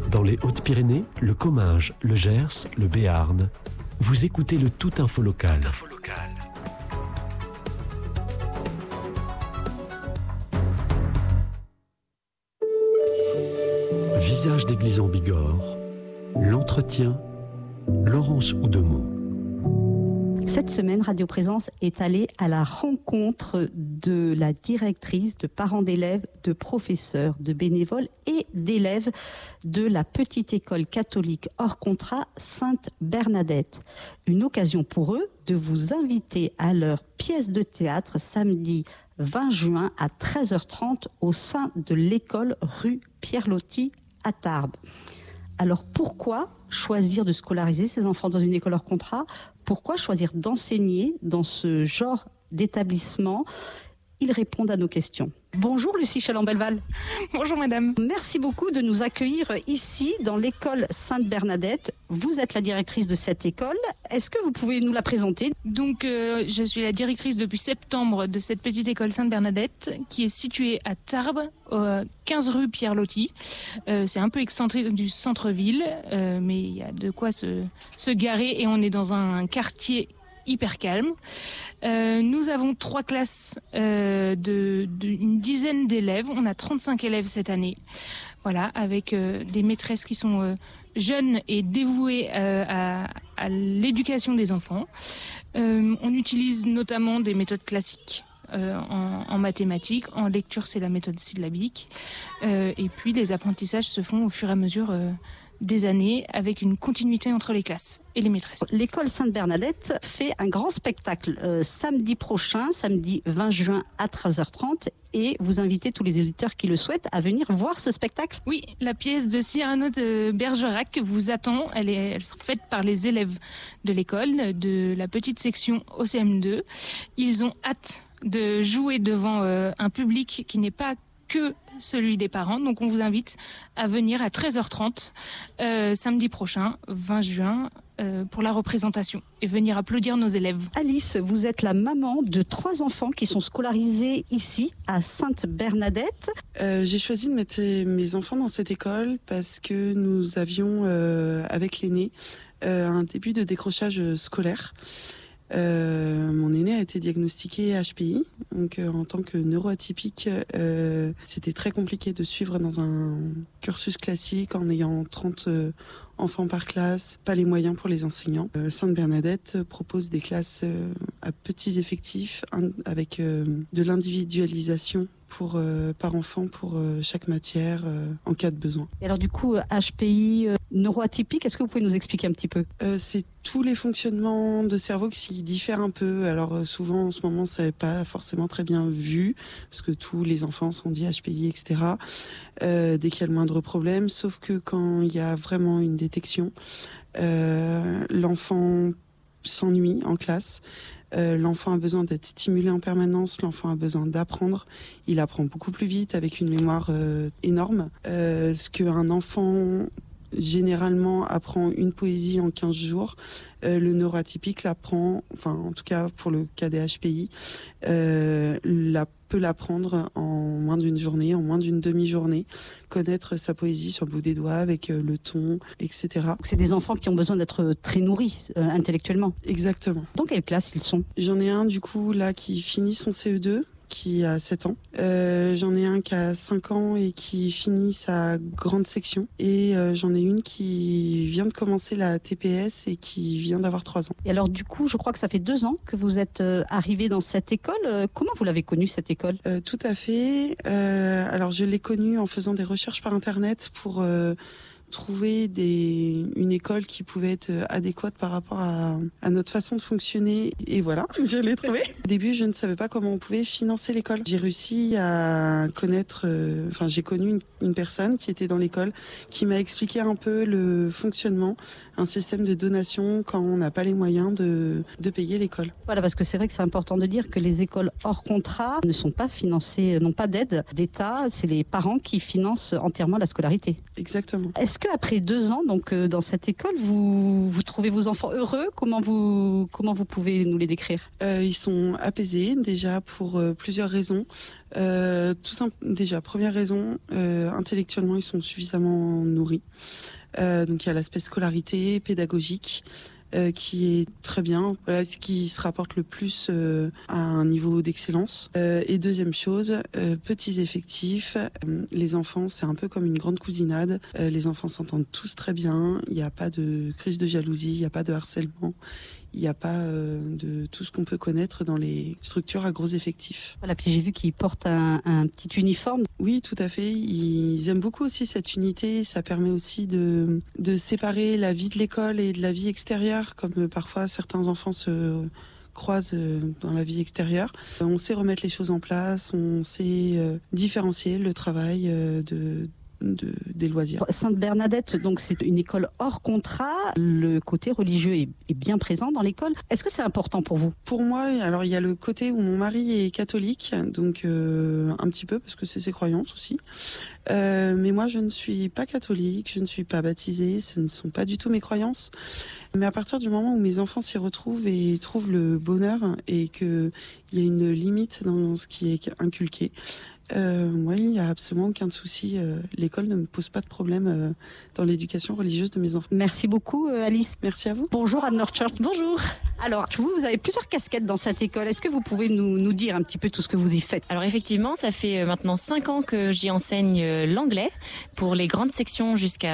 Dans les Hautes-Pyrénées, le Comminges, le Gers, le Béarn, vous écoutez le Tout Info Local. Visage d'église en Bigorre, l'entretien, Laurence Oudemont. Cette semaine, Radio Présence est allée à la rencontre de la directrice, de parents d'élèves, de professeurs, de bénévoles et d'élèves de la petite école catholique hors contrat Sainte-Bernadette. Une occasion pour eux de vous inviter à leur pièce de théâtre samedi 20 juin à 13h30 au sein de l'école rue Pierre-Loti à Tarbes. Alors pourquoi choisir de scolariser ces enfants dans une école hors contrat ? Pourquoi choisir d'enseigner dans ce genre d'établissement ? Ils répondent à nos questions. Bonjour Lucie Chalambelval. Bonjour madame. Merci beaucoup de nous accueillir ici dans l'école Sainte-Bernadette. Vous êtes la directrice de cette école. Est-ce que vous pouvez nous la présenter ? Donc je suis la directrice depuis septembre de cette petite école Sainte-Bernadette qui est située à Tarbes, 15 rue Pierre-Loti. C'est un peu excentré du centre-ville, mais il y a de quoi se garer et on est dans un quartier hyper calme. Nous avons 3 classes d'une dizaine d'élèves. On a 35 élèves cette année. Voilà, avec des maîtresses qui sont jeunes et dévouées à l'éducation des enfants. On utilise notamment des méthodes classiques en mathématiques. En lecture, c'est la méthode syllabique. Et puis, les apprentissages se font au fur et à mesure des années avec une continuité entre les classes et les maîtresses. L'école Sainte-Bernadette fait un grand spectacle samedi prochain, samedi 20 juin à 13h30 et vous invitez tous les auditeurs qui le souhaitent à venir voir ce spectacle. Oui, la pièce de Cyrano de Bergerac vous attend. Elles sont faites par les élèves de l'école, de la petite section OCM2. Ils ont hâte de jouer devant un public qui n'est pas que celui des parents. Donc on vous invite à venir à 13h30 samedi prochain, 20 juin, pour la représentation et venir applaudir nos élèves. Alice, vous êtes la maman de 3 enfants qui sont scolarisés ici à Sainte-Bernadette. J'ai choisi de mettre mes enfants dans cette école parce que nous avions, avec l'aîné, un début de décrochage scolaire. Mon aîné a été diagnostiqué HPI, donc en tant que neuroatypique, c'était très compliqué de suivre dans un cursus classique en ayant 30 enfants par classe, pas les moyens pour les enseignants. Sainte-Bernadette propose des classes à petits effectifs avec de l'individualisation par enfant pour chaque matière en cas de besoin. Et alors du coup, HPI, neuroatypique, est-ce que vous pouvez nous expliquer un petit peu ? C'est tous les fonctionnements de cerveau qui diffèrent un peu. Alors souvent en ce moment, ça n'est pas forcément très bien vu parce que tous les enfants sont dits HPI, etc. Dès qu'il y a le moindre problème, sauf que quand il y a vraiment une détection, l'enfant s'ennuie en classe. L'enfant a besoin d'être stimulé en permanence, l'enfant a besoin d'apprendre. Il apprend beaucoup plus vite avec une mémoire énorme. Ce qu'un enfant généralement apprend une poésie en 15 jours, le neuroatypique l'apprend, enfin en tout cas pour le cas des HPI, peut l'apprendre en moins d'une journée, en moins d'une demi-journée, connaître sa poésie sur le bout des doigts avec le ton, etc. Donc c'est des enfants qui ont besoin d'être très nourris intellectuellement. Exactement. Dans quelle classe ils sont ? J'en ai un du coup là qui finit son CE2, qui a 7 ans. J'en ai un qui a 5 ans et qui finit sa grande section. Et j'en ai une qui vient de commencer la TPS et qui vient d'avoir 3 ans. Et alors du coup, je crois que ça fait 2 ans que vous êtes arrivé dans cette école. Comment vous l'avez connue cette école ? Tout à fait. Alors je l'ai connue en faisant des recherches par Internet pour trouver une école qui pouvait être adéquate par rapport à notre façon de fonctionner. Et voilà, je l'ai trouvée. Au début, je ne savais pas comment on pouvait financer l'école. J'ai réussi à connaître, j'ai connu une personne qui était dans l'école, qui m'a expliqué un peu le fonctionnement, un système de donation quand on n'a pas les moyens de payer l'école. Voilà, parce que c'est vrai que c'est important de dire que les écoles hors contrat ne sont pas financées, n'ont pas d'aide d'État, c'est les parents qui financent entièrement la scolarité. Exactement. Est-ce Est-ce qu'après 2 ans donc, dans cette école, vous trouvez vos enfants heureux ? Comment vous pouvez nous les décrire ? Ils sont apaisés déjà pour plusieurs raisons. Déjà, première raison, intellectuellement, ils sont suffisamment nourris. Donc il y a l'aspect scolarité, pédagogique, qui est très bien, voilà ce qui se rapporte le plus à un niveau d'excellence. Et deuxième chose, petits effectifs, les enfants c'est un peu comme une grande cousinade, les enfants s'entendent tous très bien, il n'y a pas de crise de jalousie, il n'y a pas de harcèlement, il n'y a pas de tout ce qu'on peut connaître dans les structures à gros effectifs. Voilà, puis j'ai vu qu'ils portent un petit uniforme. Oui, tout à fait. Ils aiment beaucoup aussi cette unité. Ça permet aussi de séparer la vie de l'école et de la vie extérieure, comme parfois certains enfants se croisent dans la vie extérieure. On sait remettre les choses en place, on sait différencier le travail des loisirs. Sainte-Bernadette, donc c'est une école hors contrat. Le côté religieux est bien présent dans l'école. Est-ce que c'est important pour vous ? Pour moi, alors il y a le côté où mon mari est catholique, donc un petit peu parce que c'est ses croyances aussi. Mais moi, je ne suis pas catholique, je ne suis pas baptisée, ce ne sont pas du tout mes croyances. Mais à partir du moment où mes enfants s'y retrouvent et trouvent le bonheur et qu'il y a une limite dans ce qui est inculqué, moi, il n'y a absolument aucun souci. L'école ne me pose pas de problème dans l'éducation religieuse de mes enfants. Merci beaucoup, Alice. Merci à vous. Bonjour, Anne Nordchurch. Bonjour. Alors, vous avez plusieurs casquettes dans cette école. Est-ce que vous pouvez nous dire un petit peu tout ce que vous y faites ? Alors effectivement, ça fait maintenant 5 ans que j'y enseigne l'anglais pour les grandes sections jusqu'au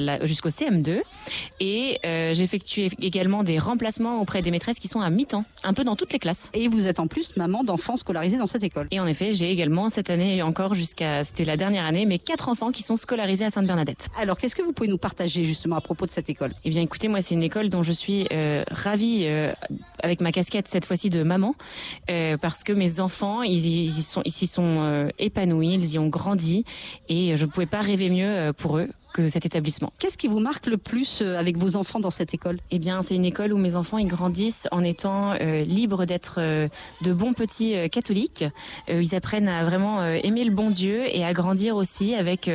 CM2. Et j'effectue également des remplacements auprès des maîtresses qui sont à mi-temps, un peu dans toutes les classes. Et vous êtes en plus maman d'enfants scolarisés dans cette école. Et en effet, j'ai également cette année encore c'était la dernière année, mais 4 enfants qui sont scolarisés à Sainte-Bernadette. Alors, qu'est-ce que vous pouvez nous partager justement à propos de cette école ? Eh bien, écoutez, moi, c'est une école dont je suis ravie, avec ma casquette cette fois-ci de maman, parce que mes enfants, ils s'y sont épanouis, ils y ont grandi, et je ne pouvais pas rêver mieux pour eux que cet établissement. Qu'est-ce qui vous marque le plus avec vos enfants dans cette école ? Eh bien, c'est une école où mes enfants ils grandissent en étant libres d'être de bons petits catholiques. Ils apprennent à vraiment aimer le bon Dieu et à grandir aussi avec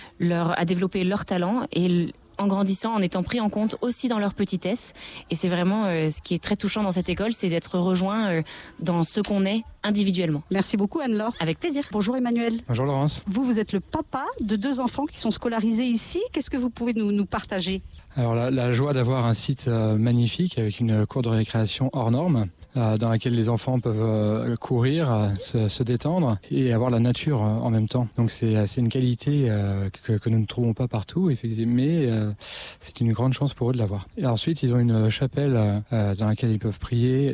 à développer leur talent et en grandissant, en étant pris en compte aussi dans leur petitesse. Et c'est vraiment ce qui est très touchant dans cette école, c'est d'être rejoint dans ce qu'on est individuellement. Merci beaucoup Anne-Laure. Avec plaisir. Bonjour Emmanuel. Bonjour Laurence. Vous êtes le papa de 2 enfants qui sont scolarisés ici. Qu'est-ce que vous pouvez nous partager ? Alors la joie d'avoir un site magnifique avec une cour de récréation hors norme, dans laquelle les enfants peuvent courir, se détendre et avoir la nature en même temps. Donc c'est une qualité que nous ne trouvons pas partout, mais c'est une grande chance pour eux de l'avoir. Et ensuite, ils ont une chapelle dans laquelle ils peuvent prier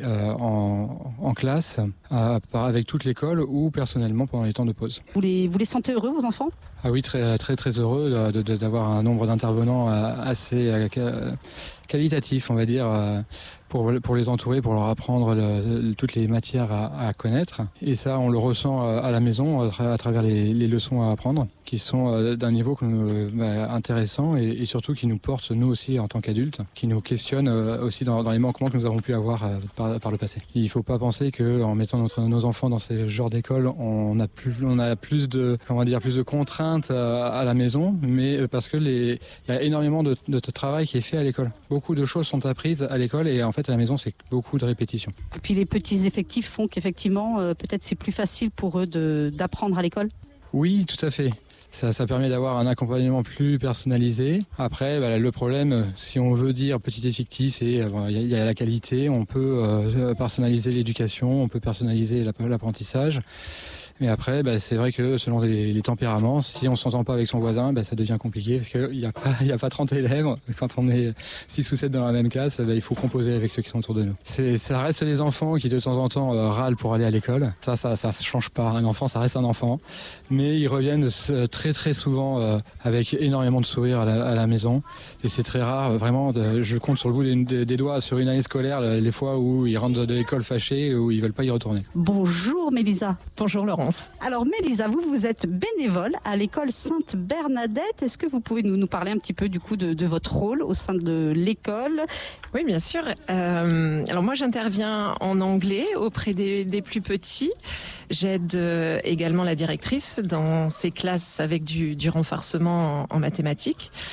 en classe, avec toute l'école ou personnellement pendant les temps de pause. Vous les sentez heureux, vos enfants ? Ah oui, très très très heureux d'avoir un nombre d'intervenants assez qualitatif, on va dire, pour les entourer, pour leur apprendre toutes les matières à connaître. Et ça, on le ressent à la maison à travers les leçons à apprendre, qui sont d'un niveau intéressant et surtout qui nous portent, nous aussi, en tant qu'adultes, qui nous questionnent aussi dans les manquements que nous avons pu avoir par le passé. Il ne faut pas penser qu'en mettant nos enfants dans ce genre d'école, on a plus de contraintes à la maison, mais parce que il y a énormément de travail qui est fait à l'école. Beaucoup de choses sont apprises à l'école et en fait à la maison c'est beaucoup de répétitions. Et puis les petits effectifs font qu'effectivement peut-être c'est plus facile pour eux d'apprendre à l'école ? Oui, tout à fait. Ça permet d'avoir un accompagnement plus personnalisé. Après, le problème, si on veut dire petit effectif, c'est il y a la qualité, on peut personnaliser l'éducation, on peut personnaliser l'apprentissage. Mais après, c'est vrai que selon les tempéraments, si on ne s'entend pas avec son voisin, ça devient compliqué parce qu'il n'y a pas 30 élèves. Quand on est 6 ou 7 dans la même classe, il faut composer avec ceux qui sont autour de nous. Ça reste des enfants qui de temps en temps râlent pour aller à l'école. Ça change pas. Un enfant, ça reste un enfant. Mais ils reviennent très très souvent avec énormément de sourires à la maison. Et c'est très rare, vraiment, je compte sur le bout des doigts sur une année scolaire les fois où ils rentrent de l'école fâchés ou ils ne veulent pas y retourner. Bonjour Mélisa. Bonjour Laurence. Alors Mélisa, vous êtes bénévole à l'école Sainte-Bernadette. Est-ce que vous pouvez nous parler un petit peu du coup de votre rôle au sein de l'école ? Oui, bien sûr. Alors moi, j'interviens en anglais auprès des plus petits. J'aide également la directrice dans ses classes avec du renforcement en mathématiques.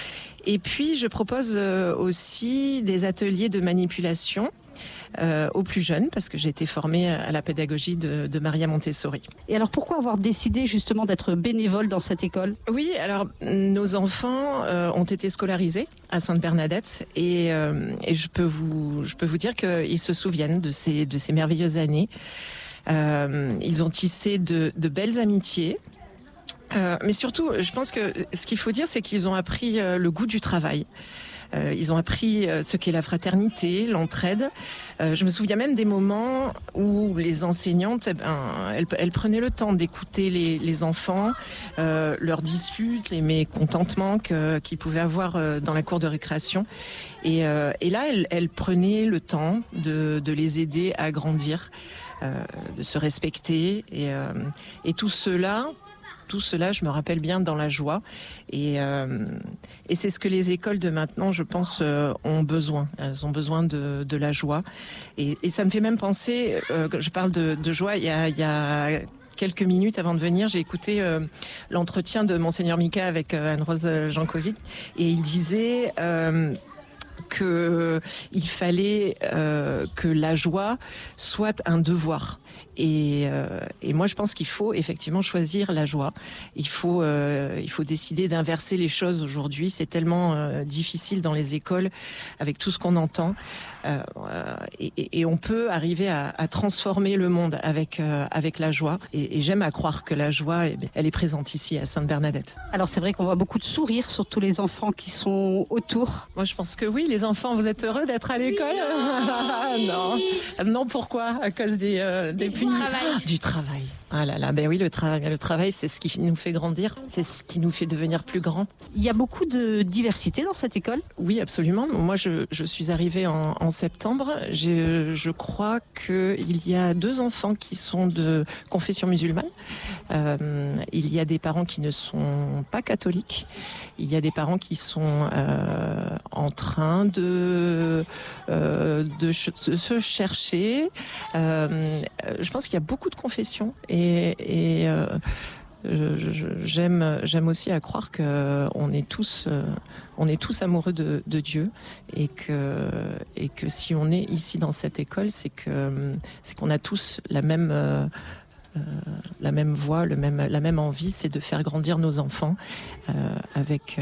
Et puis, je propose aussi des ateliers de manipulation aux plus jeunes, parce que j'ai été formée à la pédagogie de Maria Montessori. Et alors pourquoi avoir décidé justement d'être bénévole dans cette école ? Oui, alors nos enfants ont été scolarisés à Sainte-Bernadette et je peux vous dire qu'ils se souviennent de ces merveilleuses années. Ils ont tissé de belles amitiés. Mais surtout, je pense que ce qu'il faut dire, c'est qu'ils ont appris le goût du travail. Ils ont appris ce qu'est la fraternité, l'entraide. Je me souviens même des moments où les enseignantes, elles prenaient le temps d'écouter les enfants, leurs disputes, les mécontentements qu'ils pouvaient avoir dans la cour de récréation. Et là, elles prenaient le temps de les aider à grandir, de se respecter. Et tout cela, je me rappelle bien dans la joie. Et c'est ce que les écoles de maintenant, je pense, ont besoin. Elles ont besoin de la joie. Et ça me fait même penser, je parle de joie, il y a quelques minutes avant de venir, j'ai écouté l'entretien de Monseigneur Mika avec Anne-Rose Jankovic. Et il disait qu'il fallait que la joie soit un devoir. Et moi, je pense qu'il faut effectivement choisir la joie. Il faut décider d'inverser les choses aujourd'hui. C'est tellement difficile dans les écoles avec tout ce qu'on entend. Et on peut arriver à transformer le monde avec la joie. Et j'aime à croire que la joie, elle est présente ici à Sainte-Bernadette. Alors c'est vrai qu'on voit beaucoup de sourires sur tous les enfants qui sont autour. Moi, je pense que oui, les enfants, vous êtes heureux d'être à l'école ? Non, pourquoi ? À cause du travail. Du travail. Ah là là, ben oui, le travail, c'est ce qui nous fait grandir, c'est ce qui nous fait devenir plus grands. Il y a beaucoup de diversité dans cette école ? Oui, absolument. Moi, je suis arrivée en septembre. Je crois qu'il y a 2 enfants qui sont de confession musulmane. Il y a des parents qui ne sont pas catholiques. Il y a des parents qui sont en train de se chercher. Je pense qu'il y a beaucoup de confessions et j'aime aussi à croire que on est tous amoureux de Dieu et que si on est ici dans cette école, c'est qu'on a tous la même voix, la même envie, c'est de faire grandir nos enfants avec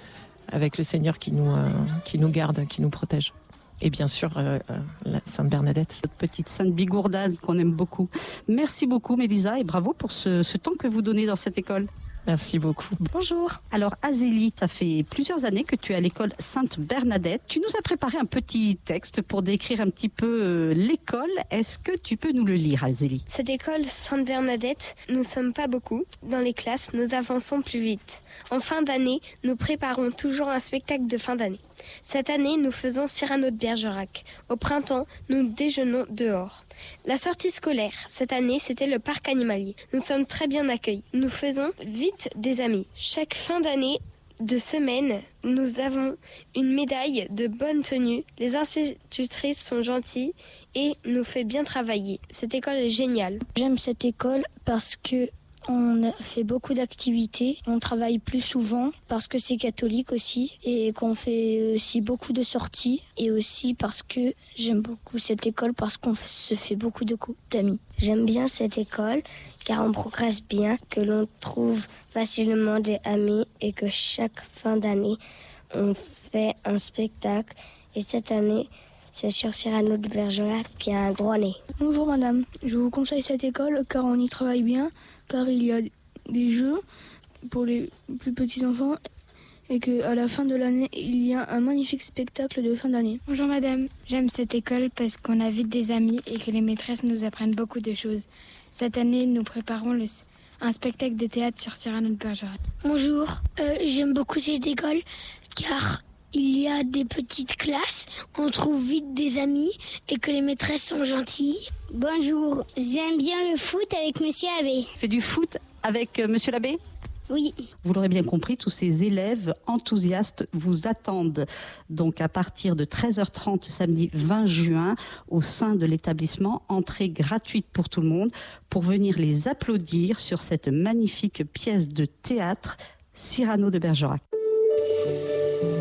le Seigneur qui nous garde, qui nous protège. Et bien sûr, la Sainte Bernadette. Notre petite Sainte Bigourdane qu'on aime beaucoup. Merci beaucoup Mélisa et bravo pour ce temps que vous donnez dans cette école. Merci beaucoup. Bonjour. Alors Azélie, ça fait plusieurs années que tu es à l'école Sainte Bernadette. Tu nous as préparé un petit texte pour décrire un petit peu l'école. Est-ce que tu peux nous le lire, Azélie ? Cette école Sainte Bernadette, nous sommes pas beaucoup. Dans les classes, nous avançons plus vite. En fin d'année, nous préparons toujours un spectacle de fin d'année. Cette année, nous faisons Cyrano de Bergerac. Au printemps, nous déjeunons dehors. La sortie scolaire, cette année, c'était le parc animalier. Nous sommes très bien accueillis. Nous faisons vite des amis. Chaque fin d'année de semaine, nous avons une médaille de bonne tenue. Les institutrices sont gentilles et nous fait bien travailler. Cette école est géniale. J'aime cette école parce que on fait beaucoup d'activités, on travaille plus souvent parce que c'est catholique aussi et qu'on fait aussi beaucoup de sorties et aussi parce que j'aime beaucoup cette école parce qu'on se fait beaucoup d'amis. J'aime bien cette école car on progresse bien, que l'on trouve facilement des amis et que chaque fin d'année on fait un spectacle et cette année c'est sur Cyrano de Bergerac qui a un gros nez. Bonjour madame, je vous conseille cette école car on y travaille bien, car il y a des jeux pour les plus petits enfants et qu'à la fin de l'année, il y a un magnifique spectacle de fin d'année. Bonjour madame, j'aime cette école parce qu'on a vite des amis et que les maîtresses nous apprennent beaucoup de choses. Cette année, nous préparons un spectacle de théâtre sur Cyrano de Bergerac. Bonjour, j'aime beaucoup cette école car il y a des petites classes, on trouve vite des amis et que les maîtresses sont gentilles. Bonjour, j'aime bien le foot avec Monsieur Abbé. Tu fais du foot avec Monsieur l'Abbé ? Oui. Vous l'aurez bien compris, tous ces élèves enthousiastes vous attendent donc à partir de 13h30 samedi 20 juin au sein de l'établissement, entrée gratuite pour tout le monde, pour venir les applaudir sur cette magnifique pièce de théâtre Cyrano de Bergerac.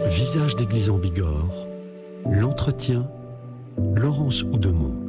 Visage d'église en Bigorre, l'entretien, Laurence Oudemont.